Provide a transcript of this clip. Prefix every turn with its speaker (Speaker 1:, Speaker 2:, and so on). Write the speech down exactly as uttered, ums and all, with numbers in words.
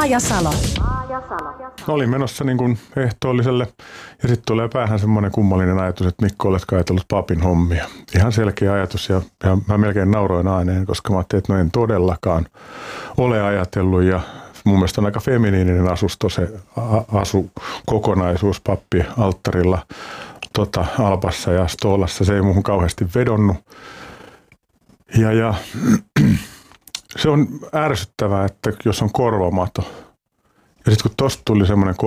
Speaker 1: Maa ja Salo.
Speaker 2: Olin menossa niin kuin ehtoolliselle ja sitten tulee päähän semmoinen kummallinen ajatus, että Mikko, oletko ajatellut papin hommia. Ihan selkeä ajatus ja, ja mä melkein nauroin ääneen, koska mä ajattelin, että no en todellakaan ole ajatellut ja mun mielestä on aika feminiininen asusto se asukokonaisuus pappi alttarilla tota, Alpassa ja Stoolassa. Se ei muuhun kauheasti vedonnut. Ja, ja se on ärsyttävää, että jos on korvamato ja sitten kun tosta tuli semmoinen